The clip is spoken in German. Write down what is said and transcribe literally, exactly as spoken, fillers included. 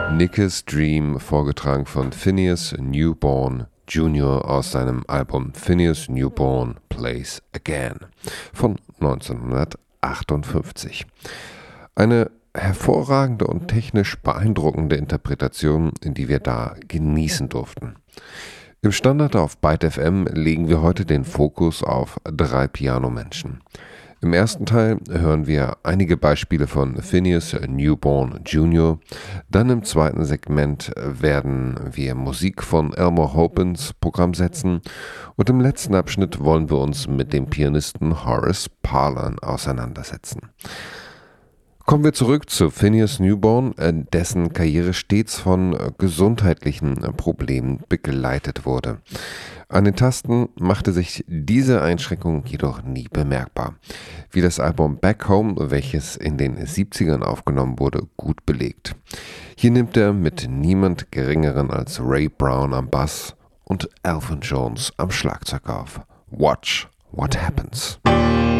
Nick's Dream, vorgetragen von Phineas Newborn Junior aus seinem Album Phineas Newborn Plays Again von neunzehnhundertachtundfünfzig. Eine hervorragende und technisch beeindruckende Interpretation, die wir da genießen durften. Im Standard auf Byte F M legen wir heute den Fokus auf drei Pianomenschen. Im ersten Teil hören wir einige Beispiele von Phineas Newborn Junior Dann im zweiten Segment werden wir Musik von Elmore Hope ins Programm setzen. Und im letzten Abschnitt wollen wir uns mit dem Pianisten Horace Parlan auseinandersetzen. Kommen wir zurück zu Phineas Newborn, dessen Karriere stets von gesundheitlichen Problemen begleitet wurde. An den Tasten machte sich diese Einschränkung jedoch nie bemerkbar, wie das Album Back Home, welches in den siebzigern aufgenommen wurde, gut belegt. Hier nimmt er mit niemand Geringeren als Ray Brown am Bass und Elvin Jones am Schlagzeug auf. Watch what happens.